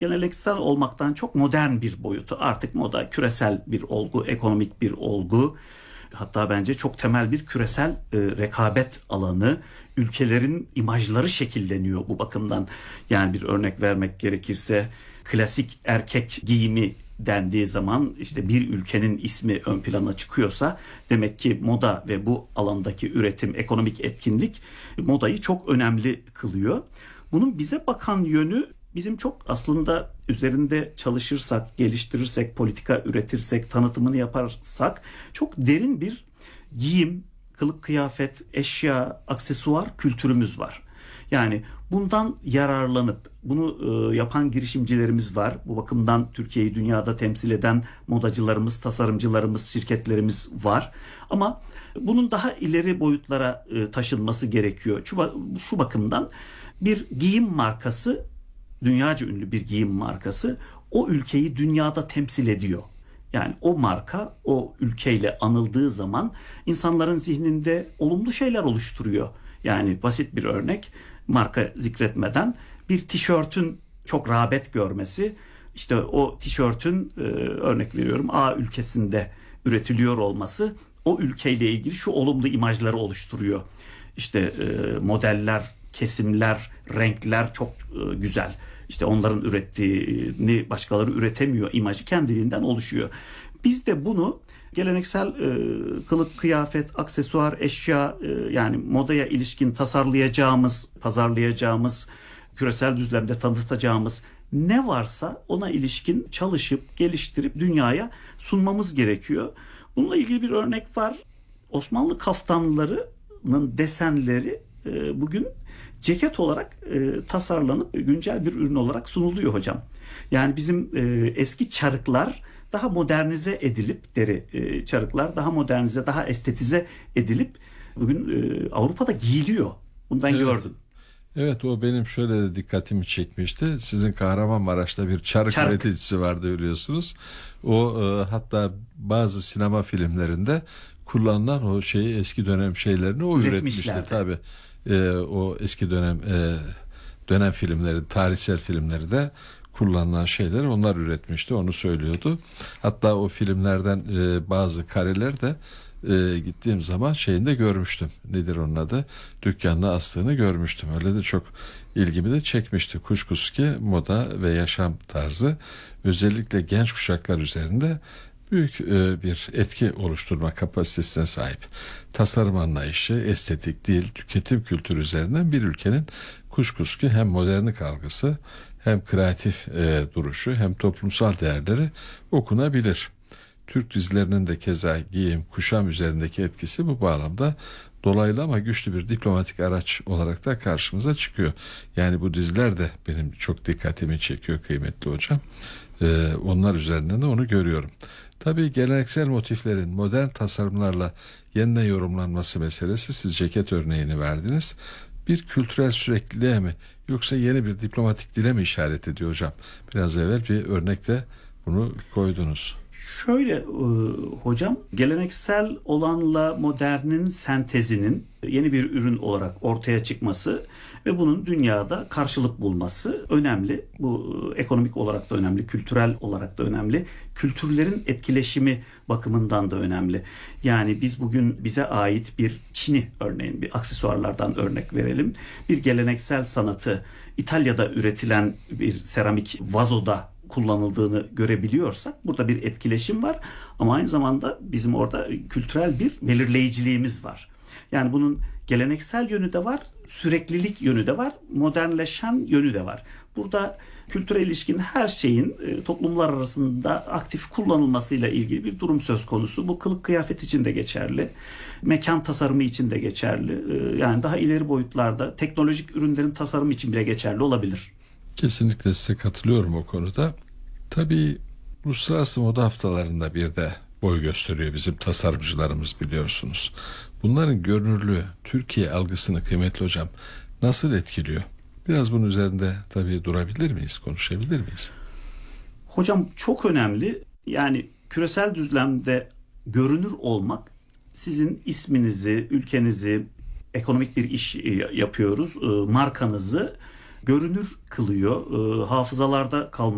geleneksel olmaktan çok modern bir boyutu. Artık moda küresel bir olgu, ekonomik bir olgu. Hatta bence çok temel bir küresel rekabet alanı. Ülkelerin imajları şekilleniyor bu bakımdan. Yani bir örnek vermek gerekirse klasik erkek giyimi dendiği zaman işte bir ülkenin ismi ön plana çıkıyorsa demek ki moda ve bu alandaki üretim, ekonomik etkinlik modayı çok önemli kılıyor. Bunun bize bakan yönü bizim çok aslında üzerinde çalışırsak, geliştirirsek, politika üretirsek, tanıtımını yaparsak çok derin bir giyim, kılık kıyafet, eşya, aksesuar kültürümüz var. Yani bundan yararlanıp bunu yapan girişimcilerimiz var. Bu bakımdan Türkiye'yi dünyada temsil eden modacılarımız, tasarımcılarımız, şirketlerimiz var. Ama bunun daha ileri boyutlara taşınması gerekiyor. Şu bakımdan bir giyim markası, dünyaca ünlü bir giyim markası o ülkeyi dünyada temsil ediyor. Yani o marka o ülkeyle anıldığı zaman insanların zihninde olumlu şeyler oluşturuyor. Yani basit bir örnek, marka zikretmeden bir tişörtün çok rağbet görmesi, işte o tişörtün örnek veriyorum A ülkesinde üretiliyor olması o ülkeyle ilgili şu olumlu imajları oluşturuyor. İşte modeller, kesimler, renkler çok güzel. İşte onların ürettiğini başkaları üretemiyor imajı kendiliğinden oluşuyor. Biz de bunu geleneksel kılık, kıyafet, aksesuar, eşya yani modaya ilişkin tasarlayacağımız, pazarlayacağımız, küresel düzlemde tanıtacağımız ne varsa ona ilişkin çalışıp, geliştirip dünyaya sunmamız gerekiyor. Bununla ilgili bir örnek var. Osmanlı kaftanlarının desenleri bugün ceket olarak tasarlanıp güncel bir ürün olarak sunuluyor hocam. Yani bizim eski çarıklar daha modernize edilip deri çarıklar daha modernize, daha estetize edilip bugün Avrupa'da giyiliyor. Bunu ben gördüm. Evet, o benim şöyle de dikkatimi çekmişti. Sizin Kahramanmaraş'ta bir çarık üreticisi vardı biliyorsunuz. O hatta bazı sinema filmlerinde kullanılan o şeyi eski dönem şeylerini o üretmişti tabii. O eski dönem filmleri, tarihsel filmleri de kullanılan şeyleri onlar üretmişti. Onu söylüyordu. Hatta o filmlerden bazı kareler de gittiğim zaman şeyinde görmüştüm. Nedir onun adı? Dükkanına astığını görmüştüm. Öyle de çok ilgimi de çekmişti. Kuşkusuz ki moda ve yaşam tarzı özellikle genç kuşaklar üzerinde büyük bir etki oluşturma kapasitesine sahip. Tasarım anlayışı, estetik, dil, tüketim kültürü üzerinden bir ülkenin kuşkusuz ki hem modernlik algısı, hem kreatif duruşu, hem toplumsal değerleri okunabilir. Türk dizilerinin de keza giyim, kuşam üzerindeki etkisi bu bağlamda dolaylı ama güçlü bir diplomatik araç olarak da karşımıza çıkıyor. Yani bu diziler de benim çok dikkatimi çekiyor kıymetli hocam. Onlar üzerinden de onu görüyorum. Tabii geleneksel motiflerin modern tasarımlarla yeniden yorumlanması meselesi, siz ceket örneğini verdiniz. Bir kültürel sürekliliğe mi yoksa yeni bir diplomatik dile mi işaret ediyor hocam? Biraz evvel bir örnekte bunu koydunuz. Şöyle hocam, geleneksel olanla modernin sentezinin yeni bir ürün olarak ortaya çıkması ve bunun dünyada karşılık bulması önemli. Bu ekonomik olarak da önemli, kültürel olarak da önemli. Kültürlerin etkileşimi bakımından da önemli. Yani biz bugün bize ait bir çini örneğin, bir aksesuarlardan örnek verelim. Bir geleneksel sanatı İtalya'da üretilen bir seramik vazoda kullanıldığını görebiliyorsak burada bir etkileşim var ama aynı zamanda bizim orada kültürel bir belirleyiciliğimiz var. Yani bunun geleneksel yönü de var, süreklilik yönü de var, modernleşen yönü de var. Burada kültüre ilişkin her şeyin toplumlar arasında aktif kullanılmasıyla ilgili bir durum söz konusu. Bu kılık kıyafet için de geçerli, mekan tasarımı için de geçerli. Yani daha ileri boyutlarda teknolojik ürünlerin tasarımı için bile geçerli olabilir. Kesinlikle size katılıyorum o konuda. Tabii uluslararası moda haftalarında bir de boy gösteriyor bizim tasarımcılarımız biliyorsunuz. Bunların görünürlüğü Türkiye algısını kıymetli hocam nasıl etkiliyor? Biraz bunun üzerinde tabii durabilir miyiz, konuşabilir miyiz? Hocam çok önemli. Yani küresel düzlemde görünür olmak sizin isminizi, ülkenizi, ekonomik bir iş yapıyoruz, markanızı görünür kılıyor, hafızalarda kalmak